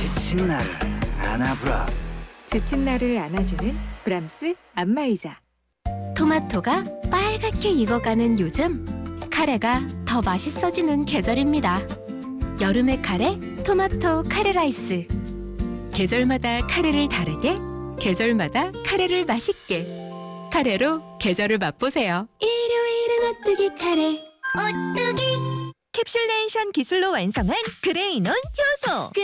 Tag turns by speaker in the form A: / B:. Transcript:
A: 지친 나를 안아브라스.
B: 지친 나를 안아주는 브람스 안마의자.
C: 토마토가 빨갛게 익어가는 요즘, 카레가 더 맛있어지는 계절입니다. 여름의 카레, 토마토 카레 라이스. 계절마다 카레를 다르게, 계절마다 카레를 맛있게. 카레로 계절을 맛보세요.
D: 일요일은 오뚜기 카레. 오뚜기.
E: 캡슐레이션 기술로 완성한 그레이논 효소.